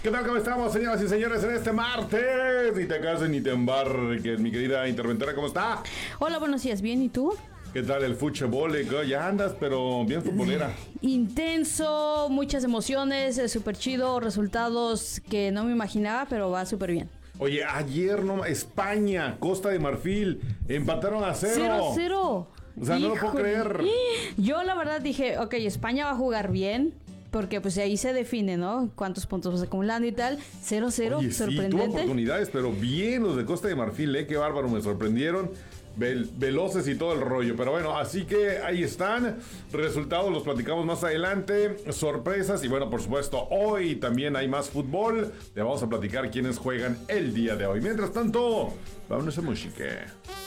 ¿Qué tal? ¿Cómo estamos, señoras y señores, en este martes? Ni te cases ni te embarques, mi querida interventora, ¿cómo está? Hola, buenos días, ¿bien? ¿Y tú? ¿Qué tal el fútbol? Ya andas, pero bien futbolera. Intenso, muchas emociones, súper chido, resultados que no me imaginaba, pero va súper bien. Oye, ayer España, Costa de Marfil, empataron a 0. 0-0. O sea, no lo puedo creer. Yo la verdad dije, ok, España va a jugar bien, porque pues ahí se define, ¿no? Cuántos puntos vas acumulando y tal. 0-0, Oye, sorprendente. Sí, tuvo oportunidades, pero bien los de Costa de Marfil, qué bárbaro, me sorprendieron. Veloces y todo el rollo, pero bueno, así que ahí están, resultados los platicamos más adelante, sorpresas y bueno, por supuesto, hoy también hay más fútbol, te vamos a platicar quiénes juegan el día de hoy. Mientras tanto, vámonos a música.